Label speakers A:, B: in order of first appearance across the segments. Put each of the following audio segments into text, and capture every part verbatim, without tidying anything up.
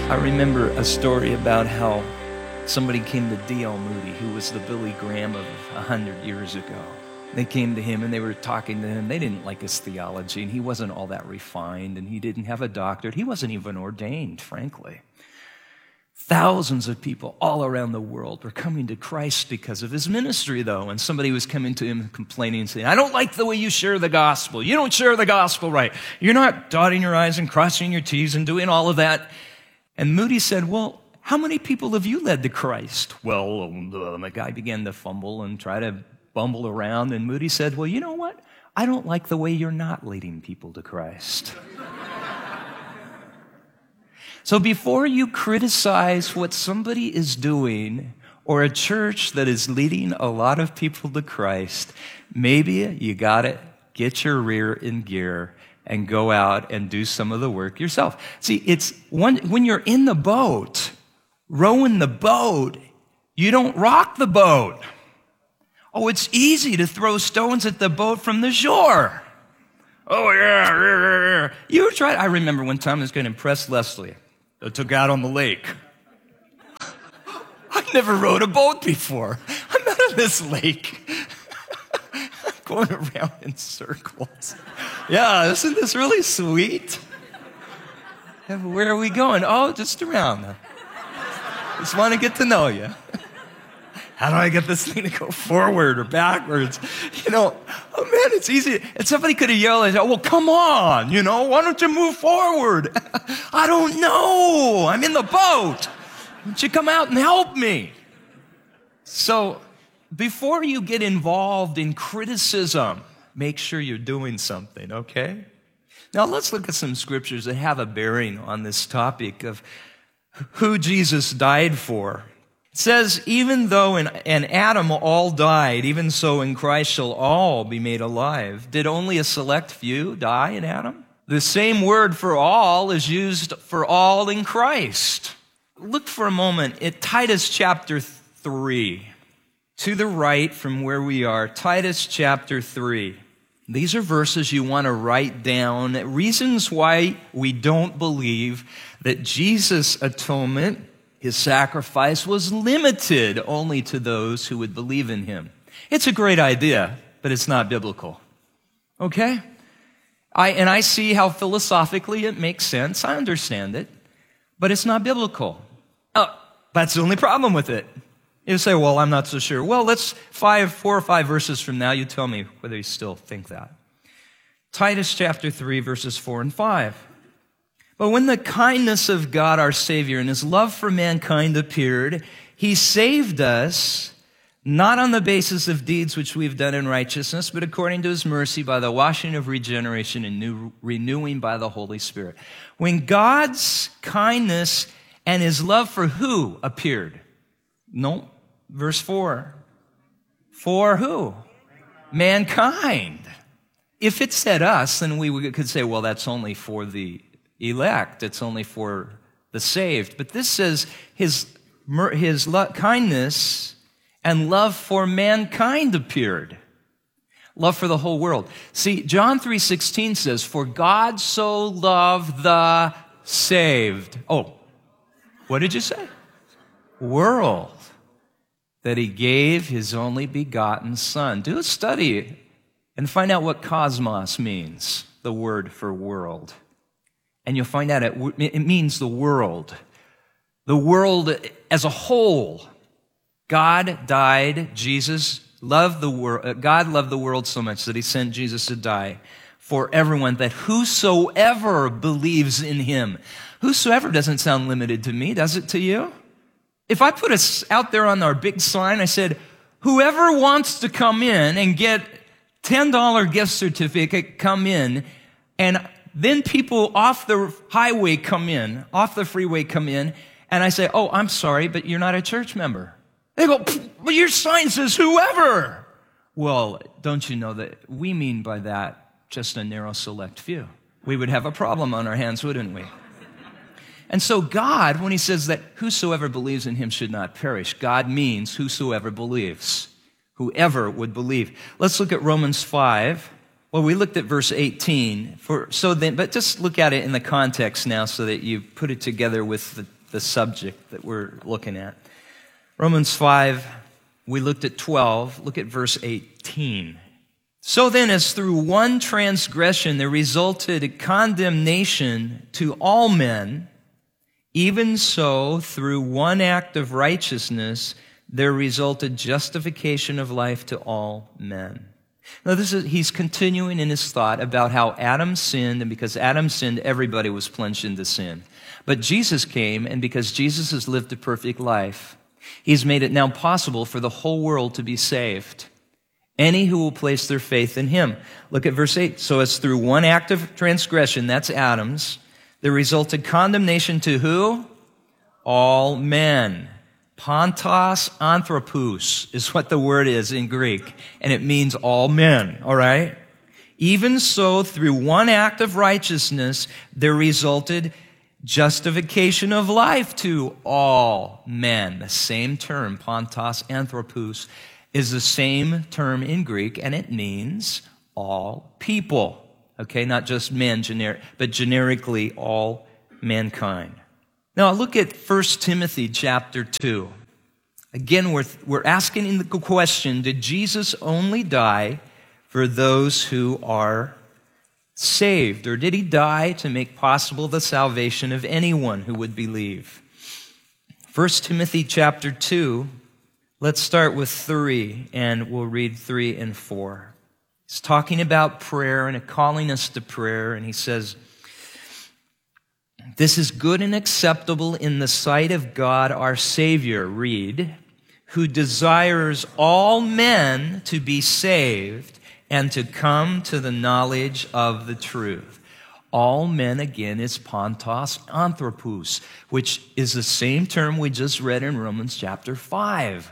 A: I remember a story about how somebody came to D L Moody, who was the Billy Graham of a hundred years ago. They came to him and they were talking to him. They didn't like his theology, and he wasn't all that refined, and he didn't have a doctorate. He wasn't even ordained, frankly. Thousands of people all around the world were coming to Christ because of his ministry, though. And somebody was coming to him complaining and saying, I don't like the way you share the gospel. You don't share the gospel right. You're not dotting your I's and crossing your T's and doing all of that. And Moody said, well, how many people have you led to Christ? Well, um, the guy began to fumble and try to bumble around. And Moody said, well, you know what? I don't like the way you're not leading people to Christ. So before you criticize what somebody is doing or a church that is leading a lot of people to Christ, maybe you got to get your rear in gear and go out and do some of the work yourself. See, it's one, when you're in the boat, rowing the boat, you don't rock the boat. Oh, it's easy to throw stones at the boat from the shore. Oh, yeah, yeah, yeah. You tried. I remember one time I was going to impress Leslie. I took out on the lake. I've never rowed a boat before. I'm out on this lake. Going around in circles. Yeah, isn't this really sweet? Where are we going? Oh, just around. Just want to get to know you. How do I get this thing to go forward or backwards? You know, oh man, it's easy. And somebody could have yelled, well, come on, you know, why don't you move forward? I don't know. I'm in the boat. Why don't you come out and help me? So, before you get involved in criticism, make sure you're doing something, okay? Now let's look at some scriptures that have a bearing on this topic of who Jesus died for. It says, even though in, in Adam all died, even so in Christ shall all be made alive. Did only a select few die in Adam? The same word for all is used for all in Christ. Look for a moment at Titus chapter three. To the right from where we are, Titus chapter three. These are verses you want to write down, reasons why we don't believe that Jesus' atonement, his sacrifice, was limited only to those who would believe in him. It's a great idea, but it's not biblical. Okay? I, and I see how philosophically it makes sense. I understand it, but it's not biblical. Oh, that's the only problem with it. You say, well, I'm not so sure. Well, let's five, four or five verses from now, you tell me whether you still think that. Titus chapter three, verses four and five. But when the kindness of God our Savior and his love for mankind appeared, he saved us, not on the basis of deeds which we've done in righteousness, but according to his mercy by the washing of regeneration and new, renewing by the Holy Spirit. When God's kindness and his love for who appeared? No. Verse four. For who? Mankind. If it said us, then we could say, well, that's only for the elect. It's only for the saved. But this says his, his lo- kindness and love for mankind appeared. Love for the whole world. See, John three sixteen says, for God so loved the saved. Oh, what did you say? World. That he gave his only begotten Son. Do a study and find out what cosmos means, the word for world. And you'll find out it, it means the world. The world as a whole. God died, Jesus loved the world, God loved the world so much that he sent Jesus to die for everyone, that whosoever believes in him. Whosoever doesn't sound limited to me, does it to you? If I put us out there on our big sign, I said, whoever wants to come in and get ten dollars gift certificate, come in, and then people off the highway come in, off the freeway come in, and I say, oh, I'm sorry, but you're not a church member. They go, but your sign says whoever. Well, don't you know that we mean by that just a narrow select few? We would have a problem on our hands, wouldn't we? And so God, when he says that whosoever believes in him should not perish, God means whosoever believes, whoever would believe. Let's look at Romans five. Well, we looked at verse eighteen. For so then, but just look at it in the context now so that you put it together with the the subject that we're looking at. Romans five, we looked at twelve. Look at verse eighteen. So then, as through one transgression there resulted condemnation to all men, even so through one act of righteousness there resulted justification of life to all men. Now, this is, he's continuing in his thought about how Adam sinned, and because Adam sinned, everybody was plunged into sin. But Jesus came, and because Jesus has lived a perfect life, he's made it now possible for the whole world to be saved. Any who will place their faith in him. Look at verse eight. So as through one act of transgression, that's Adam's, there resulted condemnation to who? All men. Pantos anthropous is what the word is in Greek, and it means all men, all right? Even so, through one act of righteousness, there resulted justification of life to all men. The same term, pantos anthropous, is the same term in Greek, and it means all people. Okay, not just men, gener- but generically all mankind. Now look at First Timothy chapter two. Again, we're, we're asking the question, did Jesus only die for those who are saved? Or did he die to make possible the salvation of anyone who would believe? First Timothy chapter two, let's start with three, and we'll read three and four. He's talking about prayer and calling us to prayer, and he says, this is good and acceptable in the sight of God our Savior, read, who desires all men to be saved and to come to the knowledge of the truth. All men, again, is pantos anthropous, which is the same term we just read in Romans chapter five.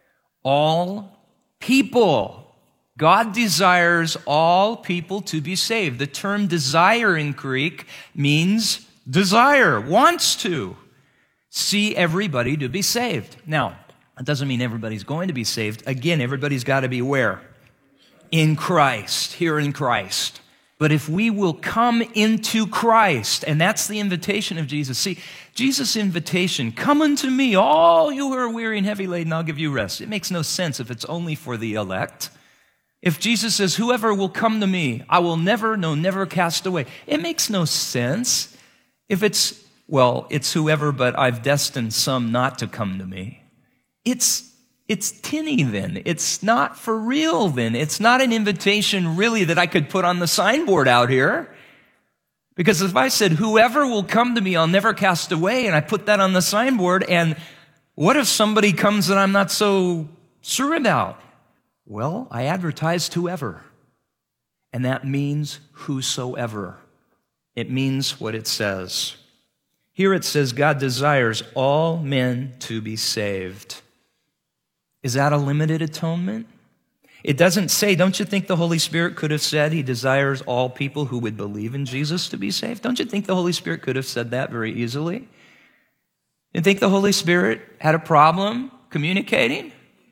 A: All people. God desires all people to be saved. The term desire in Greek means desire, wants to see everybody to be saved. Now, that doesn't mean everybody's going to be saved. Again, everybody's got to be where? In Christ, here in Christ. But if we will come into Christ, and that's the invitation of Jesus. See, Jesus' invitation, come unto me, all you who are weary and heavy laden, I'll give you rest. It makes no sense if it's only for the elect. If Jesus says, whoever will come to me, I will never, no, never cast away. It makes no sense. If it's, well, it's whoever, but I've destined some not to come to me. It's, it's tinny then. It's not for real then. It's not an invitation really that I could put on the signboard out here. Because if I said, whoever will come to me, I'll never cast away, and I put that on the signboard, and what if somebody comes that I'm not so sure about? Well, I advertised whoever, and that means whosoever. It means what it says. Here it says God desires all men to be saved. Is that a limited atonement? It doesn't say, don't you think the Holy Spirit could have said he desires all people who would believe in Jesus to be saved? Don't you think the Holy Spirit could have said that very easily? You think the Holy Spirit had a problem communicating?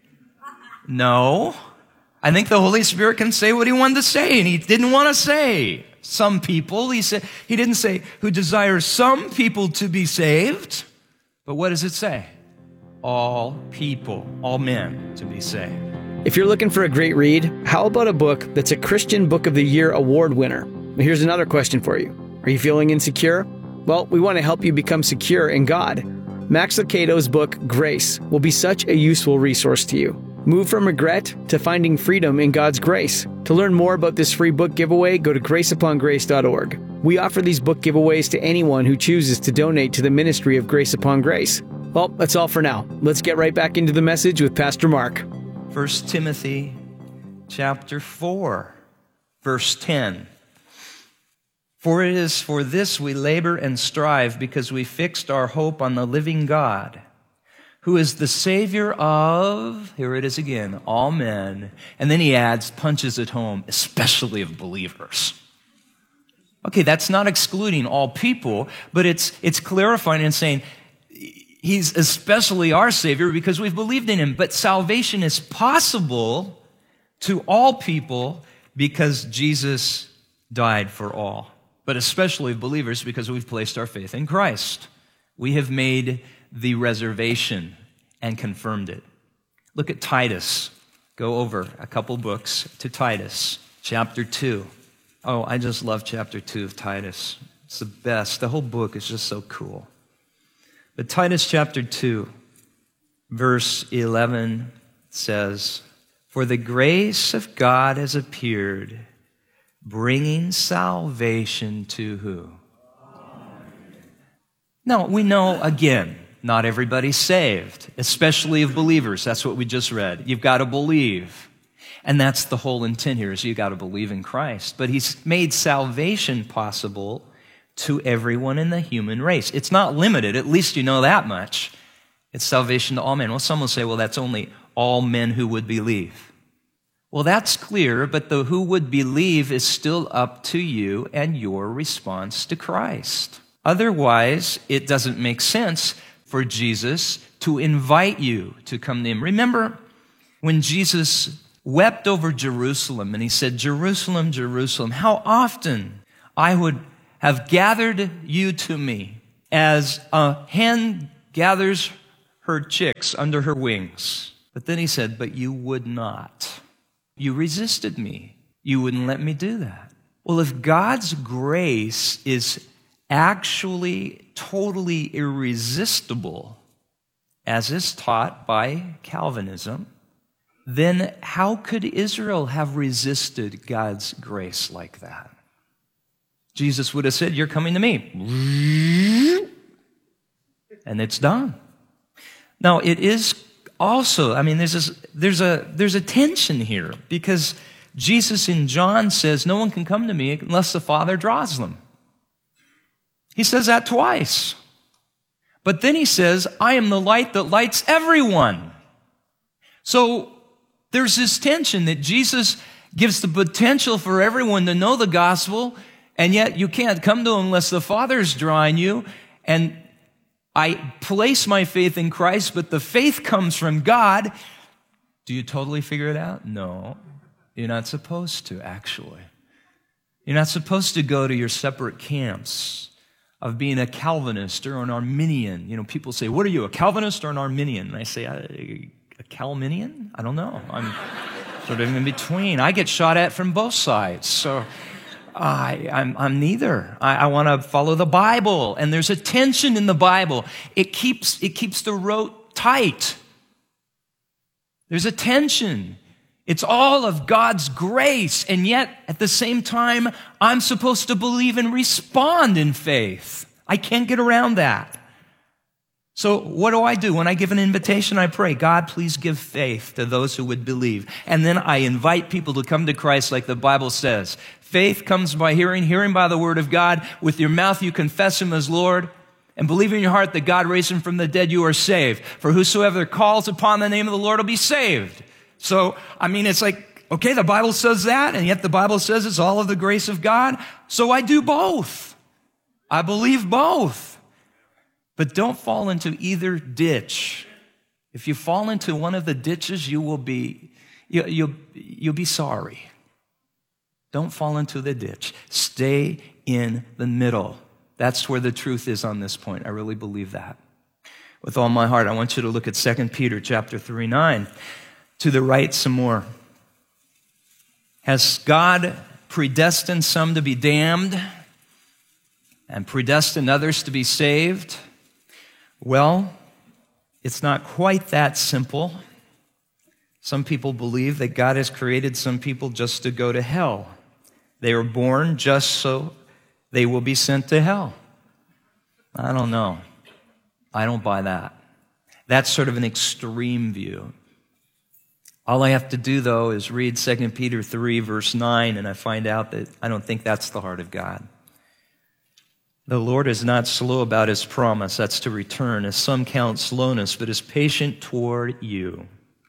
A: No. I think the Holy Spirit can say what he wanted to say, and he didn't want to say some people. He said, he didn't say who desires some people to be saved, but what does it say? All people, all men to be saved.
B: If you're looking for a great read, how about a book that's a Christian Book of the Year award winner? Here's another question for you. Are you feeling insecure? Well, we want to help you become secure in God. Max Lucado's book, Grace, will be such a useful resource to you. Move from regret to finding freedom in God's grace. To learn more about this free book giveaway, go to grace upon grace dot org. We offer these book giveaways to anyone who chooses to donate to the ministry of Grace Upon Grace. Well, that's all for now. Let's get right back into the message with Pastor Mark.
A: First Timothy chapter four, verse ten. For it is for this we labor and strive, because we fixed our hope on the living God, who is the Savior of, here it is again, all men. And then he adds, punches it home, especially of believers. Okay, that's not excluding all people, but it's it's clarifying and saying, he's especially our Savior because we've believed in him. But salvation is possible to all people because Jesus died for all, but especially believers because we've placed our faith in Christ. We have made the reservation and confirmed it. Look at Titus. Go over a couple books to Titus, chapter two. Oh, I just love chapter two of Titus. It's the best. The whole book is just so cool. But Titus chapter two, verse eleven says, "For the grace of God has appeared, bringing salvation to who?" Now, we know, again, not everybody's saved, especially of believers. That's what we just read. You've got to believe. And that's the whole intent here, is you've got to believe in Christ. But he's made salvation possible to everyone in the human race. It's not limited, at least you know that much. It's salvation to all men. Well, some will say, well, that's only all men who would believe. Well, that's clear, but the who would believe is still up to you and your response to Christ. Otherwise, it doesn't make sense for Jesus to invite you to come to him. Remember when Jesus wept over Jerusalem and he said, "Jerusalem, Jerusalem, how often I would have gathered you to me as a hen gathers her chicks under her wings." But then he said, "But you would not. You resisted me. You wouldn't let me do that." Well, if God's grace is actually totally irresistible, as is taught by Calvinism, then how could Israel have resisted God's grace like that? Jesus would have said, "You're coming to me." And it's done. Now, it is also, I mean, there's, this, there's, a, there's a tension here, because Jesus in John says, "No one can come to me unless the Father draws them." He says that twice. But then he says, "I am the light that lights everyone." So there's this tension that Jesus gives the potential for everyone to know the gospel, and yet you can't come to him unless the Father's drawing you. And I place my faith in Christ, but the faith comes from God. Do you totally figure it out? No, you're not supposed to, actually. You're not supposed to go to your separate camps of being a Calvinist or an Arminian. You know, people say, "What are you, a Calvinist or an Arminian?" And I say, a, a Calminian? I don't know. I'm sort of in between. I get shot at from both sides. So I, I'm, I'm neither. I, I want to follow the Bible. And there's a tension in the Bible. It keeps, it keeps the rope tight. There's a tension. It's all of God's grace, and yet at the same time, I'm supposed to believe and respond in faith. I can't get around that. So what do I do? When I give an invitation, I pray, "God, please give faith to those who would believe." And then I invite people to come to Christ like the Bible says. Faith comes by hearing, hearing by the word of God. With your mouth you confess him as Lord, and believe in your heart that God raised him from the dead, you are saved. For whosoever calls upon the name of the Lord will be saved. So, I mean, it's like, okay, the Bible says that, and yet the Bible says it's all of the grace of God. So I do both. I believe both. But don't fall into either ditch. If you fall into one of the ditches, you will be, you, you'll, you'll be sorry. Don't fall into the ditch. Stay in the middle. That's where the truth is on this point. I really believe that. With all my heart, I want you to look at Second Peter chapter three, nine. To the right some more. Has God predestined some to be damned and predestined others to be saved? Well, it's not quite that simple. Some people believe that God has created some people just to go to hell. They were born just so they will be sent to hell. I don't know. I don't buy that. That's sort of an extreme view. All I have to do, though, is read Second Peter three, verse nine, and I find out that I don't think that's the heart of God. The Lord is not slow about his promise, that's to return, as some count slowness, but is patient toward you,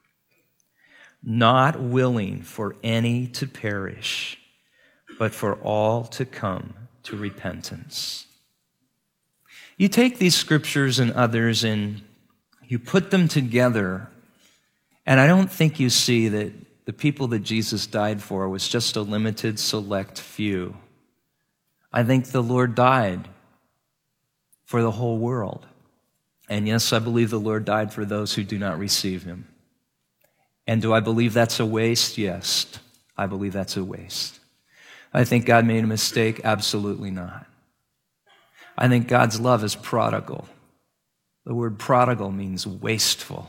A: not willing for any to perish, but for all to come to repentance. You take these scriptures and others and you put them together, and I don't think you see that the people that Jesus died for was just a limited, select few. I think the Lord died for the whole world. And yes, I believe the Lord died for those who do not receive him. And do I believe that's a waste? Yes, I believe that's a waste. I think God made a mistake? Absolutely not. I think God's love is prodigal. The word prodigal means wasteful.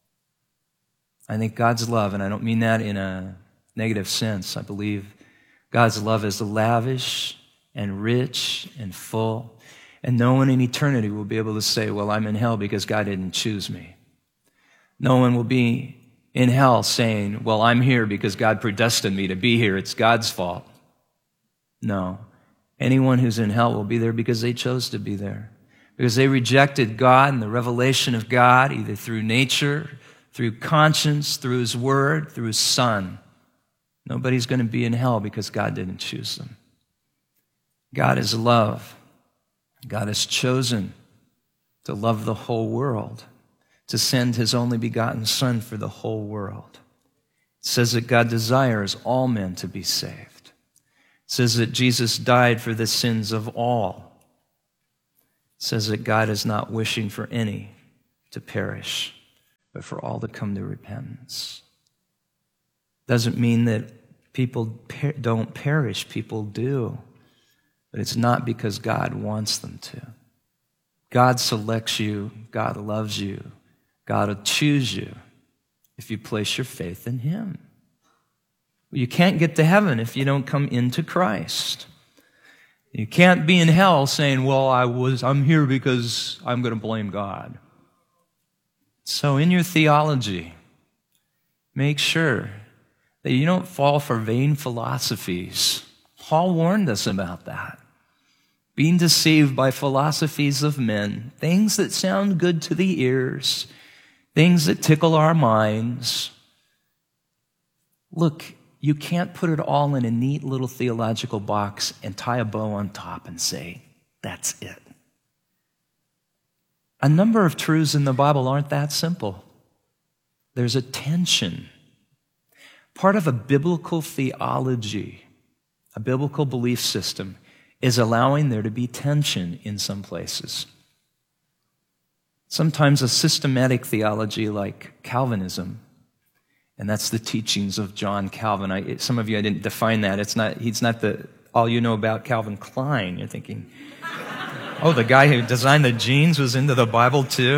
A: I think God's love, and I don't mean that in a negative sense, I believe God's love is lavish and rich and full, and no one in eternity will be able to say, well, I'm in hell because God didn't choose me. No one will be in hell saying, well, I'm here because God predestined me to be here. It's God's fault. No. Anyone who's in hell will be there because they chose to be there. Because they rejected God and the revelation of God, either through nature, through conscience, through his word, through his son. Nobody's going to be in hell because God didn't choose them. God is love. God has chosen to love the whole world, to send his only begotten Son for the whole world. It says that God desires all men to be saved. It says that Jesus died for the sins of all. It says that God is not wishing for any to perish, but for all to come to repentance. Doesn't mean that people per- don't perish. People do. But it's not because God wants them to. God selects you. God loves you. God will choose you if you place your faith in him. You can't get to heaven if you don't come into Christ. You can't be in hell saying, well, I was, I'm here because I'm going to blame God. So in your theology, make sure that you don't fall for vain philosophies. Paul warned us about that. Being deceived by philosophies of men, things that sound good to the ears, things that tickle our minds. Look, you can't put it all in a neat little theological box and tie a bow on top and say, that's it. A number of truths in the Bible aren't that simple. There's a tension. Part of a biblical theology, a biblical belief system, is allowing there to be tension in some places. Sometimes a systematic theology like Calvinism, and that's the teachings of John Calvin. I, some of you, I didn't define that. It's not, he's not the, all you know about Calvin Klein. You're thinking, oh, the guy who designed the jeans was into the Bible too?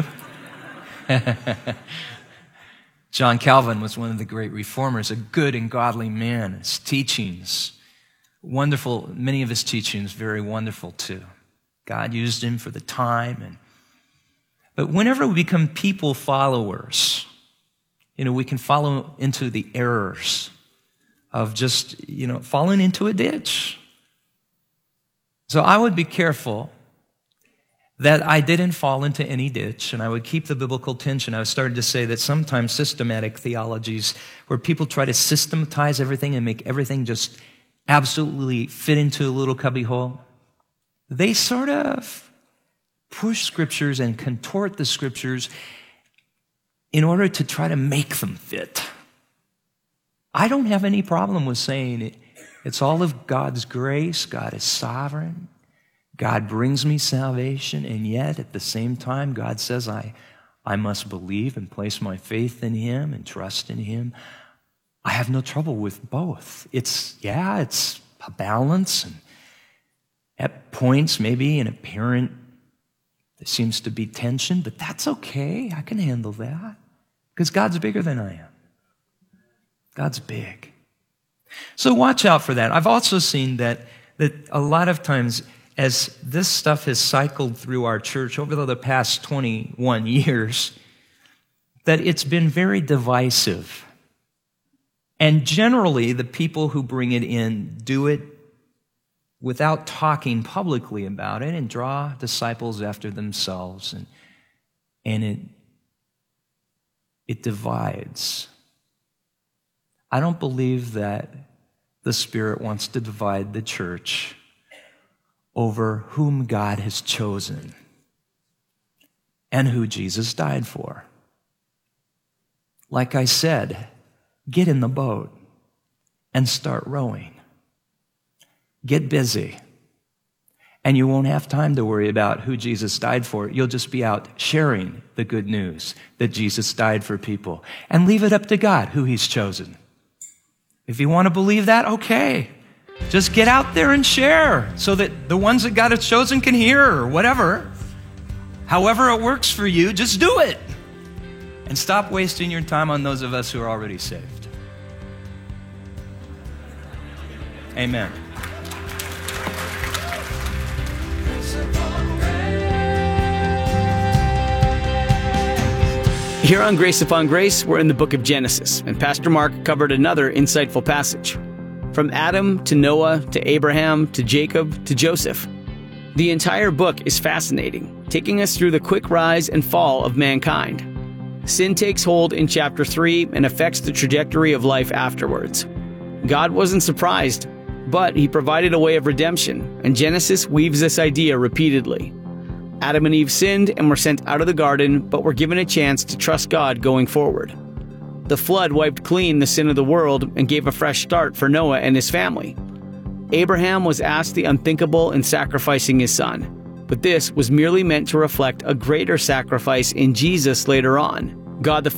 A: John Calvin was one of the great reformers, a good and godly man. His teachings, wonderful, many of his teachings very wonderful too. God used him for the time. And But whenever we become people followers, you know, we can follow into the errors of just, you know, falling into a ditch. So I would be careful that I didn't fall into any ditch, and I would keep the biblical tension. I was starting to say that sometimes systematic theologies, where people try to systematize everything and make everything just absolutely fit into a little cubbyhole, they sort of push scriptures and contort the scriptures in order to try to make them fit. I don't have any problem with saying it. It's all of God's grace. God is sovereign. God brings me salvation, and yet at the same time, God says I, I must believe and place my faith in him and trust in him. I have no trouble with both. It's, yeah, it's a balance, and at points maybe an apparent, there seems to be tension, but that's okay. I can handle that because God's bigger than I am. God's big. So watch out for that. I've also seen that, that a lot of times as this stuff has cycled through our church over the past twenty-one years, that it's been very divisive. And generally, the people who bring it in do it without talking publicly about it and draw disciples after themselves. And, and it, it divides. I don't believe that the Spirit wants to divide the church over whom God has chosen and who Jesus died for. Like I said, get in the boat and start rowing. Get busy And you won't have time to worry about who Jesus died for. You'll just be out sharing the good news that Jesus died for people. And leave it up to God who he's chosen. If you want to believe that, okay. Just get out there and share so that the ones that God has chosen can hear or whatever. However it works for you, just do it. And stop wasting your time on those of us who are already saved. Amen.
B: Here on Grace Upon Grace, we're in the book of Genesis, and Pastor Mark covered another insightful passage. From Adam to Noah to Abraham to Jacob to Joseph. The entire book is fascinating, taking us through the quick rise and fall of mankind. Sin takes hold in chapter three and affects the trajectory of life afterwards. God wasn't surprised, but he provided a way of redemption, and Genesis weaves this idea repeatedly. Adam and Eve sinned and were sent out of the garden, but were given a chance to trust God going forward. The flood wiped clean the sin of the world and gave a fresh start for Noah and his family. Abraham was asked the unthinkable in sacrificing his son, but this was merely meant to reflect a greater sacrifice in Jesus later on. God the